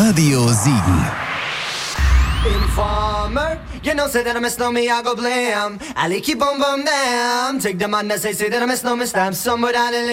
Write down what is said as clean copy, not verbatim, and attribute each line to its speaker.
Speaker 1: Radio Siegen.
Speaker 2: Informer, you know, say that I miss no me, I go blam. I keep on bum them. Take the man that say that I miss no me, stamp somewhere down in